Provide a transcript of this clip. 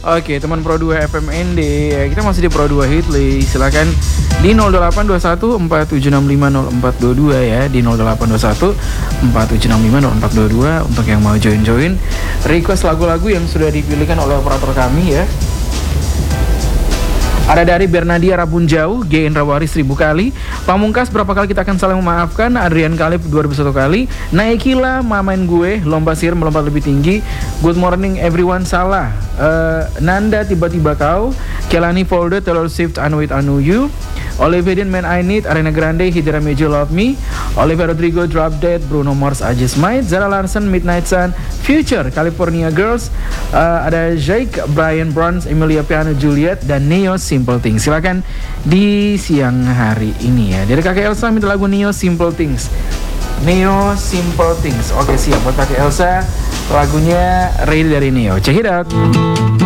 Oke, teman Pro 2 FMND, kita masih di Pro 2 Hitly. Silakan di 0821 4765 0422 ya, di 0821 4765 0422 untuk yang mau join request lagu-lagu yang sudah dipilihkan oleh operator kami ya. Ada dari Bernadia Rabun Jauh, G. Indrawari 1000 kali. Pamungkas berapa kali kita akan saling memaafkan. Adrian Kalib 2001 kali. Naikila mamain gue, lomba sihir melompat lebih tinggi. Good morning everyone salah. Nanda tiba-tiba kau. Kelani Folder Taylor Swift Anu It Anu You. Olivia Dean Man I Need, Arena Grande Hidra Mejo Love Me. Olivia Rodrigo Drop Dead, Bruno Mars I Just Might. Zara Larson Midnight Sun, Future California Girls. Ada Jake, Brian Bronze, Emilia Piano Juliet, dan Neo Simple Things. Silakan di siang hari ini ya. Dari kakek Elsa minta lagu Neo Simple Things. Neo Simple Things. Oke, siap buat kakek Elsa. Lagunya Ready dari Neo. Check it out.